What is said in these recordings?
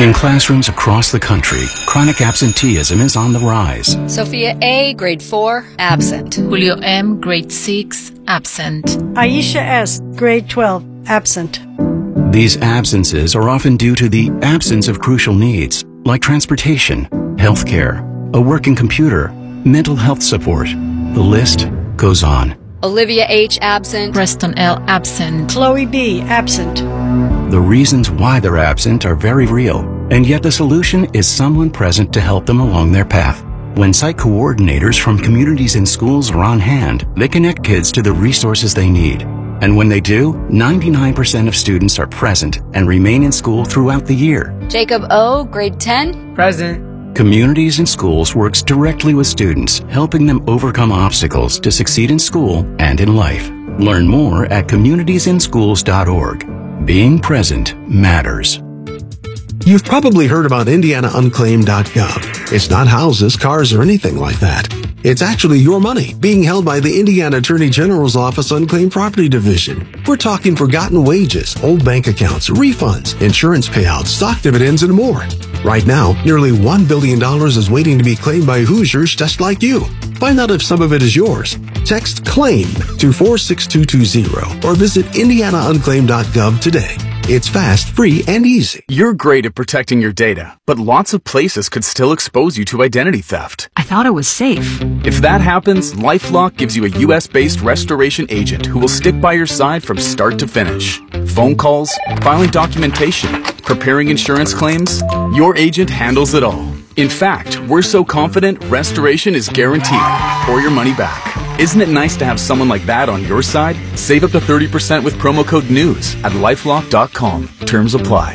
In classrooms across the country, chronic absenteeism is on the rise. Sophia A., grade 4, absent. Julio M., grade 6, absent. Aisha S., grade 12, absent. These absences are often due to the absence of crucial needs, like transportation, healthcare, a working computer, mental health support. The list goes on. Olivia H., absent. Preston L., absent. Chloe B., absent. The reasons why they're absent are very real, and yet the solution is someone present to help them along their path. When site coordinators from communities and schools are on hand, they connect kids to the resources they need. And when they do, 99% of students are present and remain in school throughout the year. Jacob O., grade 10, present. Communities and Schools works directly with students, helping them overcome obstacles to succeed in school and in life. Learn more at communitiesinschools.org. Being present matters. You've probably heard about IndianaUnclaimed.gov. It's not houses, cars, or anything like that. It's actually your money being held by the Indiana Attorney General's Office Unclaimed Property Division. We're talking forgotten wages, old bank accounts, refunds, insurance payouts, stock dividends, and more. Right now, nearly $1 billion is waiting to be claimed by Hoosiers just like you. Find out if some of it is yours. Text CLAIM to 46220 or visit IndianaUnclaimed.gov today. It's fast, free, and easy. You're great at protecting your data, but lots of places could still expose you to identity theft. I thought it was safe. If that happens, LifeLock gives you a US-based restoration agent who will stick by your side from start to finish. Phone calls, filing documentation, preparing insurance claims, your agent handles it all. In fact, we're so confident restoration is guaranteed or your money back. Isn't it nice to have someone like that on your side? Save up to 30% with promo code NEWS at lifelock.com. Terms apply.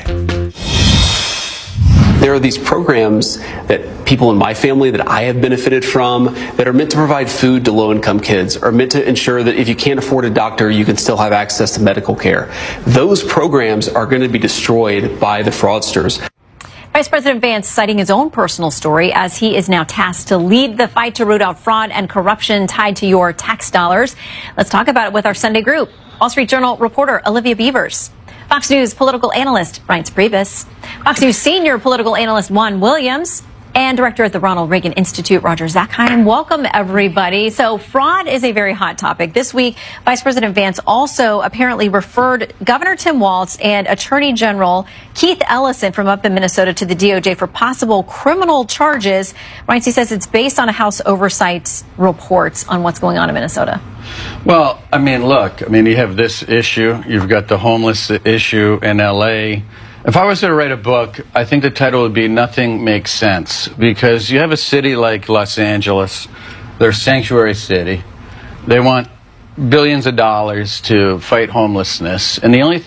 There are these programs that people in my family that I have benefited from that are meant to provide food to low-income kids, are meant to ensure that if you can't afford a doctor, you can still have access to medical care. Those programs are going to be destroyed by the fraudsters. Vice President Vance citing his own personal story as he is now tasked to lead the fight to root out fraud and corruption tied to your tax dollars. Let's talk about it with our Sunday group. Wall Street Journal reporter Olivia Beavers, Fox News political analyst Reince Priebus, Fox News senior political analyst Juan Williams, and director at the Ronald Reagan Institute, Roger Zakheim. Welcome, everybody. So fraud is a very hot topic. This week, Vice President Vance also apparently referred Governor Tim Walz and Attorney General Keith Ellison from up in Minnesota to the DOJ for possible criminal charges. Reince says it's based on a House oversight report on what's going on in Minnesota. Well, look, you have this issue. You've got the homeless issue in L.A., If I was to write a book, I think the title would be Nothing Makes Sense, because you have a city like Los Angeles, they're a sanctuary city. They want billions of dollars to fight homelessness, and the only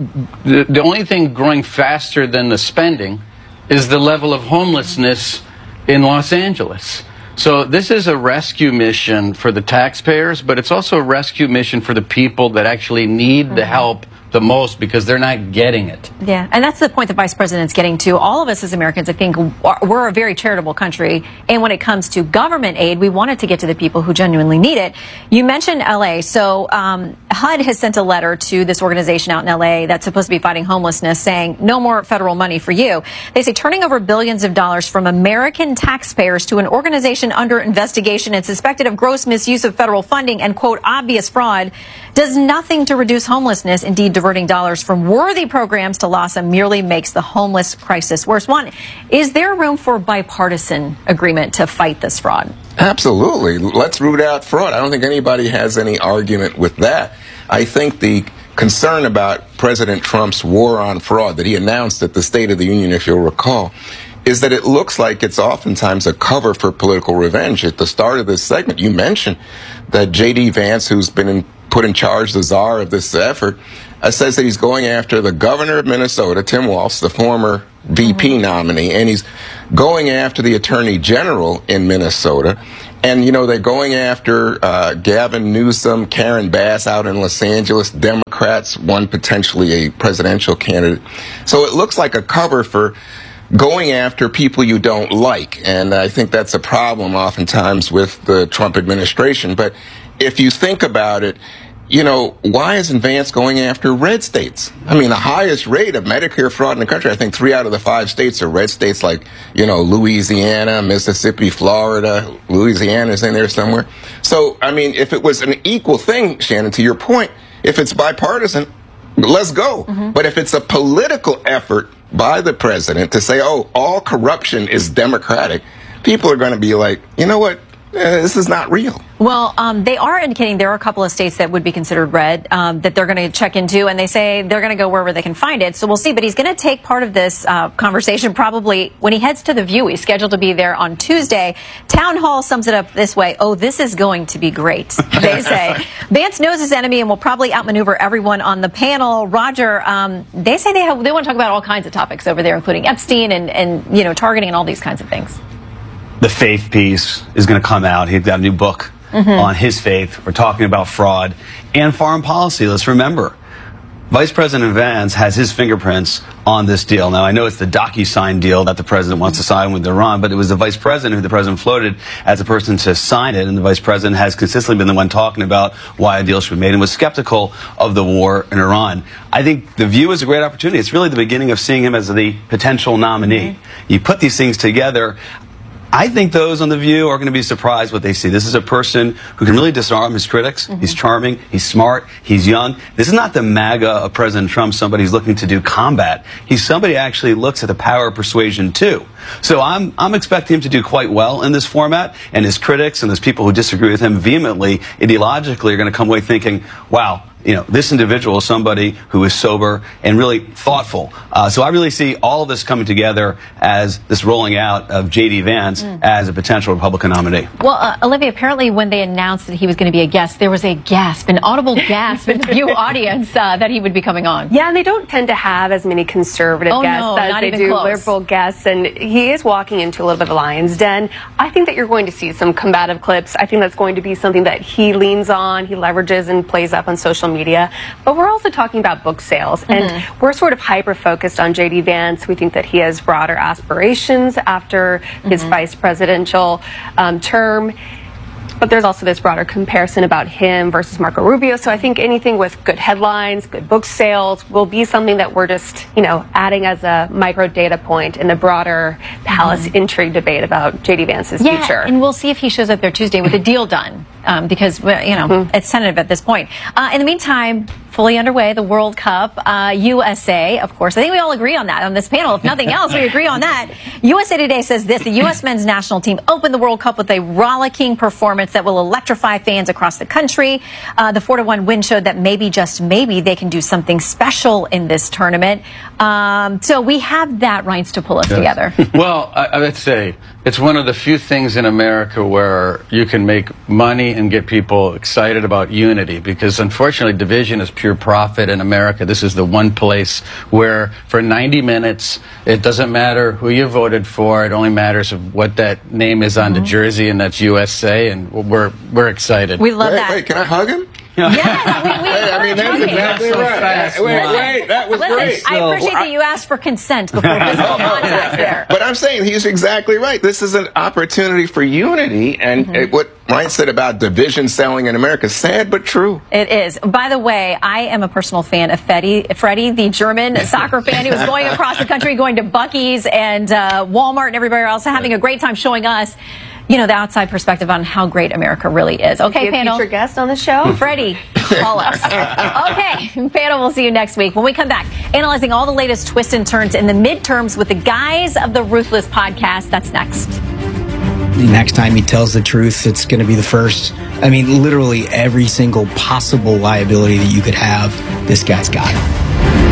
thing growing faster than the spending is the level of homelessness in Los Angeles. So this is a rescue mission for the taxpayers, but it's also a rescue mission for the people that actually need the help the most because they're not getting it. Yeah, and that's the point the Vice President's getting to. All of us as Americans, I think, we're a very charitable country, and when it comes to government aid, we want it to get to the people who genuinely need it. You mentioned L.A., so HUD has sent a letter to this organization out in L.A. that's supposed to be fighting homelessness saying no more federal money for you. They say turning over billions of dollars from American taxpayers to an organization under investigation and suspected of gross misuse of federal funding and, quote, obvious fraud does nothing to reduce homelessness. Indeed, diverting dollars from worthy programs to LAHSA merely makes the homeless crisis worse. One, is there room for bipartisan agreement to fight this fraud? Absolutely. Let's root out fraud. I don't think anybody has any argument with that. I think the concern about President Trump's war on fraud that he announced at the State of the Union, if you'll recall, is that it looks like it's oftentimes a cover for political revenge. At the start of this segment, you mentioned that J.D. Vance, who's been put in charge, the czar of this effort, says that he's going after the governor of Minnesota, Tim Walz, the former VP nominee, and he's going after the attorney general in Minnesota. And, you know, they're going after Gavin Newsom, Karen Bass out in Los Angeles, Democrats, one potentially a presidential candidate. So it looks like a cover for going after people you don't like. And I think that's a problem oftentimes with the Trump administration. But if you think about it, why isn't Vance going after red states? I mean, the highest rate of Medicare fraud in the country, I think 3 out of the 5 states are red states, like, Louisiana, Mississippi, Florida. Louisiana's in there somewhere. So, I mean, if it was an equal thing, Shannon, to your point, if it's bipartisan, let's go. But if it's a political effort by the president to say, all corruption is democratic, people are going to be like, you know what? This is not real. Well, they are indicating there are a couple of states that would be considered red that they're going to check into, and they say they're going to go wherever they can find it. So we'll see. But he's going to take part of this conversation probably when he heads to The View. He's scheduled to be there on Tuesday. Town Hall sums it up this way. This is going to be great, they say. Vance knows his enemy and will probably outmaneuver everyone on the panel. Roger, they say they want to talk about all kinds of topics over there, including Epstein and targeting and all these kinds of things. The faith piece is going to come out. He's got a new book on his faith. We're talking about fraud and foreign policy. Let's remember, Vice President Vance has his fingerprints on this deal. Now, I know it's the DocuSign deal that the president wants to sign with Iran, but it was the vice president who the president floated as a person to sign it, and the vice president has consistently been the one talking about why a deal should be made and was skeptical of the war in Iran. I think The View is a great opportunity. It's really the beginning of seeing him as the potential nominee. You put these things together. I think those on The View are going to be surprised what they see. This is a person who can really disarm his critics. He's charming. He's smart. He's young. This is not the MAGA of President Trump, somebody who's looking to do combat. He's somebody who actually looks at the power of persuasion, too. So I'm expecting him to do quite well in this format, and his critics and those people who disagree with him vehemently, ideologically, are going to come away thinking, wow, this individual is somebody who is sober and really thoughtful. So I really see all of this coming together as this rolling out of J.D. Vance as a potential Republican nominee. Well, Olivia, apparently when they announced that he was going to be a guest, there was a gasp, an audible gasp in the View audience that he would be coming on. Yeah, and they don't tend to have as many conservative guests as they do liberal guests, and he is walking into a little bit of a lion's den. I think that you're going to see some combative clips. I think that's going to be something that he leans on, he leverages and plays up on social media. But we're also talking about book sales, and we're sort of hyper-focused on J.D. Vance. We think that he has broader aspirations after his vice presidential term. But there's also this broader comparison about him versus Marco Rubio. So I think anything with good headlines, good book sales will be something that we're just, adding as a micro data point in the broader palace intrigue debate about J.D. Vance's future. And we'll see if he shows up there Tuesday with a deal done. Because, it's tentative at this point. In the meantime, fully underway, the World Cup, USA, of course. I think we all agree on that on this panel. If nothing else, we agree on that. USA Today says this: the U.S. men's national team opened the World Cup with a rollicking performance that will electrify fans across the country. The 4-1 win showed that maybe, just maybe, they can do something special in this tournament. So we have that, Reince, to pull us together. Well, I would say it's one of the few things in America where you can make money and get people excited about unity, because unfortunately division is pure profit in America. This is the one place where for 90 minutes it doesn't matter who you voted for, it only matters what that name is on the jersey, and that's USA, and we're excited. We love that. Wait, can I hug him? Yeah, that's exactly right. Wait, that was great. I appreciate that you asked for consent before physical contact there. But I'm saying he's exactly right. This is an opportunity for unity, and what Ryan said about division selling in America is sad but true. It is. By the way, I am a personal fan of Freddie, the German soccer fan who was going across the country, going to Buc-ee's and Walmart and everybody else, having a great time showing us the outside perspective on how great America really is. Okay, panel. Future guest on the show? Freddie, call us. Okay, panel, we'll see you next week. When we come back, analyzing all the latest twists and turns in the midterms with the guys of the Ruthless podcast. That's next. The next time he tells the truth, it's going to be the first. I mean, literally every single possible liability that you could have, this guy's got it.